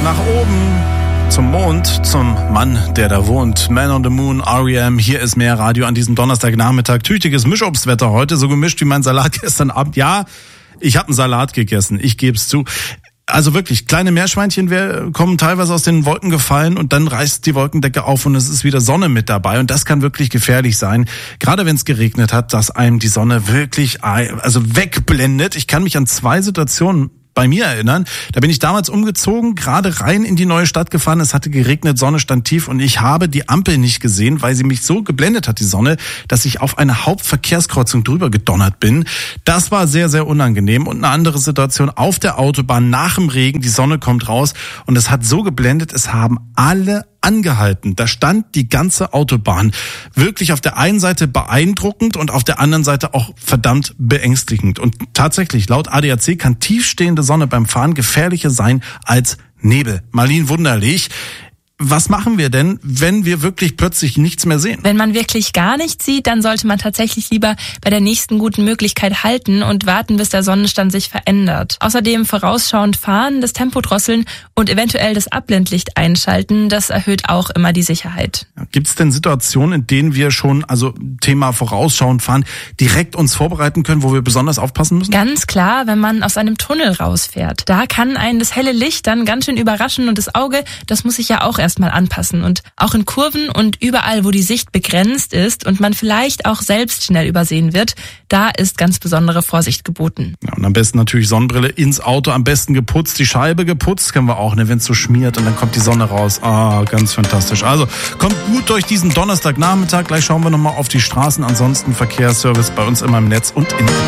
nach oben. Zum Mond, zum Mann, der da wohnt. Man on the Moon, R.E.M. Hier ist mehr Radio an diesem Donnerstagnachmittag. Tüchtiges Mischobstwetter heute, so gemischt wie mein Salat gestern Abend. Ja, ich habe einen Salat gegessen, ich geb's zu. Also wirklich, kleine Meerschweinchen kommen teilweise aus den Wolken gefallen und dann reißt die Wolkendecke auf und es ist wieder Sonne mit dabei. Und das kann wirklich gefährlich sein. Gerade wenn es geregnet hat, dass einem die Sonne wirklich wegblendet. Ich kann mich an 2 Situationen bei mir erinnern. Da bin ich damals umgezogen, gerade rein in die neue Stadt gefahren. Es hatte geregnet, Sonne stand tief und ich habe die Ampel nicht gesehen, weil sie mich so geblendet hat, die Sonne, dass ich auf eine Hauptverkehrskreuzung drüber gedonnert bin. Das war sehr, sehr unangenehm. Und eine andere Situation auf der Autobahn nach dem Regen. Die Sonne kommt raus und es hat so geblendet, es haben alle angehalten. Da stand die ganze Autobahn. Wirklich auf der einen Seite beeindruckend und auf der anderen Seite auch verdammt beängstigend. Und tatsächlich, laut ADAC kann tiefstehende Sonne beim Fahren gefährlicher sein als Nebel. Marlene Wunderlich. Was machen wir denn, wenn wir wirklich plötzlich nichts mehr sehen? Wenn man wirklich gar nichts sieht, dann sollte man tatsächlich lieber bei der nächsten guten Möglichkeit halten und warten, bis der Sonnenstand sich verändert. Außerdem vorausschauend fahren, das Tempo drosseln und eventuell das Abblendlicht einschalten, das erhöht auch immer die Sicherheit. Gibt es denn Situationen, in denen wir schon, also Thema vorausschauend fahren, direkt uns vorbereiten können, wo wir besonders aufpassen müssen? Ganz klar, wenn man aus einem Tunnel rausfährt. Da kann einen das helle Licht dann ganz schön überraschen und das Auge, das muss sich ja auch erstmal anpassen. Und auch in Kurven und überall, wo die Sicht begrenzt ist und man vielleicht auch selbst schnell übersehen wird, da ist ganz besondere Vorsicht geboten. Ja, und am besten natürlich Sonnenbrille ins Auto, am besten geputzt, die Scheibe geputzt, kennen wir auch, ne, wenn es so schmiert und dann kommt die Sonne raus. Ah, ganz fantastisch. Also, kommt gut durch diesen Donnerstagnachmittag. Gleich schauen wir nochmal auf die Straßen. Ansonsten Verkehrsservice bei uns immer im Netz und in